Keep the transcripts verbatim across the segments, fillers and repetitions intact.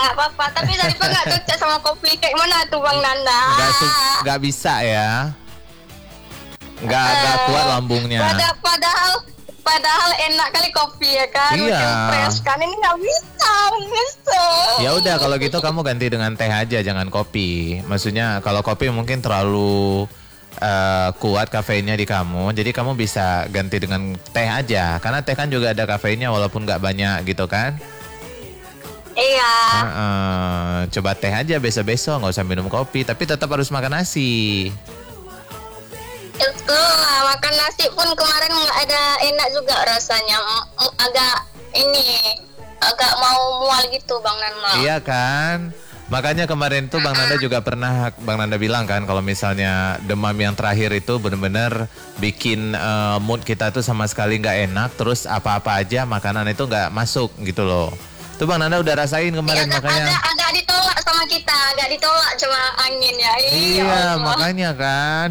nggak apa-apa. Tapi Saripah nggak cocok sama kopi kayak mana tuh Bang Nanda? Nggak su- nggak bisa ya. Nggak Eh, nggak kuat lambungnya. Pada, padahal padahal enak kali kopi ya kan. Iya. Makin fresh kan ini nggak bisa, nggak bisa. Ya udah kalau gitu kamu ganti dengan teh aja, jangan kopi. Maksudnya kalau kopi mungkin terlalu eh, kuat kafeinnya di kamu, jadi kamu bisa ganti dengan teh aja. Karena teh kan juga ada kafeinnya walaupun nggak banyak gitu kan. Iya. Heeh, coba teh aja besok-besok, nggak usah minum kopi, tapi tetap harus makan nasi. Itu lah, makan nasi pun kemarin nggak ada enak juga rasanya. M- agak ini agak mau mual gitu Bang Nanda. Iya kan? Makanya kemarin tuh Bang Nanda juga pernah, Bang Nanda bilang kan kalau misalnya demam yang terakhir itu benar-benar bikin eh, mood kita tuh sama sekali nggak enak, terus apa-apa aja makanan itu nggak masuk gitu loh. Tuh Bang Nanda udah rasain Ya, kemarin agak, makanya. agak, agak ditolak sama kita, agak ditolak cuma angin ya. Iya, Allah. makanya kan.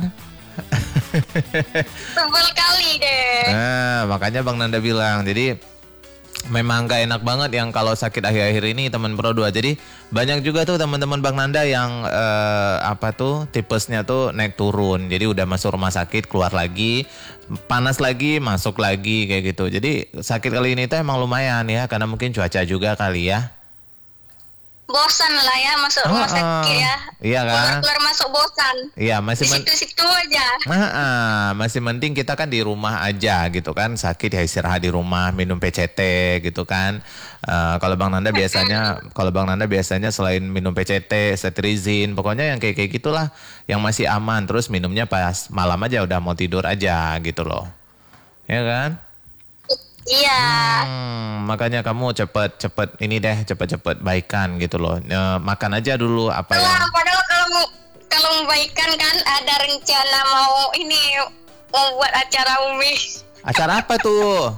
Sebel kali deh. Nah, makanya Bang Nanda bilang, jadi memang gak enak banget yang kalau sakit akhir-akhir ini teman Pro dua. Jadi banyak juga tuh teman-teman Bang Nanda yang eh, apa tuh tipesnya tuh naik turun. Jadi udah masuk rumah sakit, keluar lagi, panas lagi, masuk lagi kayak gitu. Jadi sakit kali ini tuh emang lumayan ya, karena mungkin cuaca juga kali ya. Bosan lah ya masuk rumah Ah, sakit ya. iya kan? Keluar-keluar masuk bosan. Iya, Di masih men- situ-situ aja. Ah, ah, masih penting kita kan di rumah aja gitu kan, sakit ya istirahat di rumah, minum P C T gitu kan. Eh, kalau Bang Nanda biasanya, kalau Bang Nanda biasanya selain minum P C T, cetirizine, pokoknya yang kayak kayak gitulah, yang masih aman. Terus minumnya pas malam aja udah mau tidur aja gitu loh, ya kan? Iya. Hmm, makanya kamu cepet-cepet ini deh, cepet-cepet baikan gitu loh. Eh, makan aja dulu apa Lah, yang. padahal kalau mau kalau membaikan kan ada rencana mau ini mau buat acara Umi. Acara apa tuh?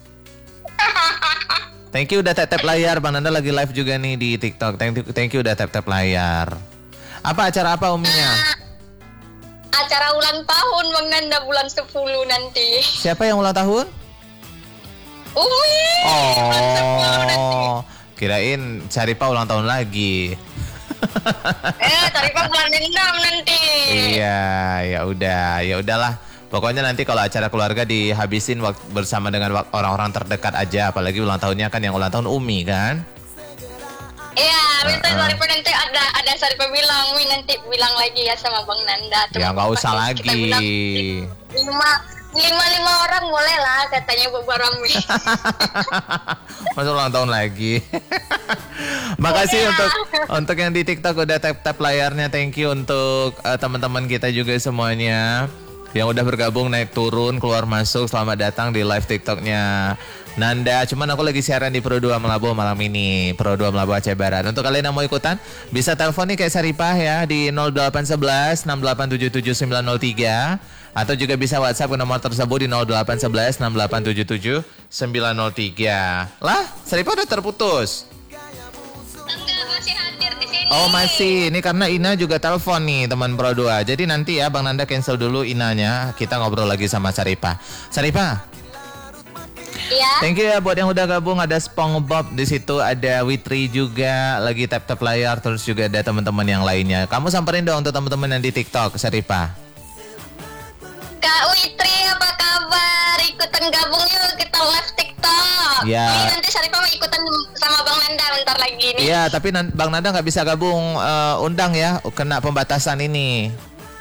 Thank you udah tap-tap layar. Bang Nanda lagi live juga nih di TikTok. Thank you, thank you udah tap-tap layar. Apa acara apa uminya? Acara ulang tahun Bang Nanda bulan sepuluh nanti. Siapa yang ulang tahun? Umi. Bulan sepuluh nanti. Oh, kirain Saripah ulang tahun lagi. Eh, Saripah bulan enam nanti. Iya, ya udah, ya udahlah. Pokoknya nanti kalau acara keluarga dihabisin waktu bersama dengan wak- orang-orang terdekat aja, apalagi ulang tahunnya kan yang ulang tahun Umi kan. Iya, besok Uh-uh. Saripah nanti ada ada Saripah bilang, Umi nanti bilang lagi ya sama Bang Nanda. Ya nggak usah Kita lagi. bilang, lima lima lima orang boleh lah katanya buat barang Umi. Masuk ulang tahun lagi. Makasih Iya. untuk untuk yang di TikTok udah tap-tap layarnya. Thank you untuk uh, teman-teman kita juga semuanya yang udah bergabung naik turun keluar masuk. Selamat datang di live TikToknya Nanda. Cuman aku lagi siaran di Pro dua Melabu malam ini, Pro dua Melabu Aceh Barat. Untuk kalian yang mau ikutan bisa telepon nih kayak Saripah ya di nol delapan satu satu enam delapan tujuh tujuh sembilan nol tiga atau juga bisa WhatsApp ke nomor tersebut di nol delapan satu satu enam delapan tujuh tujuh sembilan nol tiga. Lah, Saripah udah terputus. Enggak, masih hadir di sini. Oh masih, ini karena Ina juga telepon nih teman Pro dua. Jadi nanti ya Bang Nanda cancel dulu Inanya, kita ngobrol lagi sama Saripah. Saripah, Iya. thank you ya buat yang udah gabung. Ada SpongeBob di situ, ada Witri juga lagi tap-tap layar, terus juga ada teman-teman yang lainnya. Kamu samperin dong untuk teman-teman yang di TikTok, Saripah. Kak Witri apa kabar? Ikutan gabung yuk kita live TikTok. Ya. Ini nanti Saripah mau ikutan sama Bang Nanda bentar lagi nih. Iya, tapi nan- Bang Nanda nggak bisa gabung, eh, undang ya, kena pembatasan ini.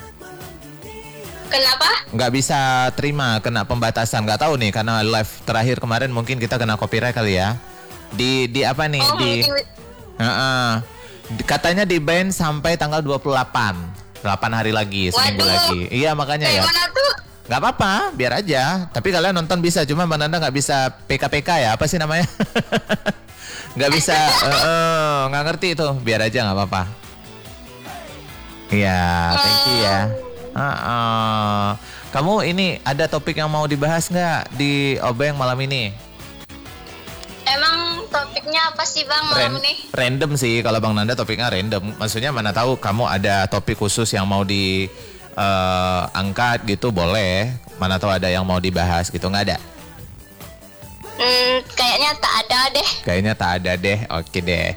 Kenapa? Nggak bisa terima, kena pembatasan. Nggak tahu nih, karena live terakhir kemarin mungkin kita kena copyright kali ya. Di di apa nih? Oh, di mungkin Heeh. Di- katanya di ban sampai tanggal dua puluh delapan. delapan hari lagi, seminggu Waduh. lagi. Iya, makanya kayak ya. mana tuh? Nggak apa-apa, biar aja. Tapi kalian nonton bisa, cuma Bang Nanda nggak bisa P K P K ya, apa sih namanya? Nggak bisa, eh, eh, nggak ngerti itu. Biar aja nggak apa-apa. Iya, thank you ya. Heeh. Kamu ini ada topik yang mau dibahas nggak di Obeng malam ini? Emang topiknya apa sih Bang Ran- malam ini? random sih kalau Bang Nanda topiknya random. Maksudnya mana tahu kamu ada topik khusus yang mau di eh, angkat gitu boleh. Mana tahu ada yang mau dibahas gitu, nggak ada? Hmm, kayaknya tak ada deh. Kayaknya tak ada deh. Oke deh.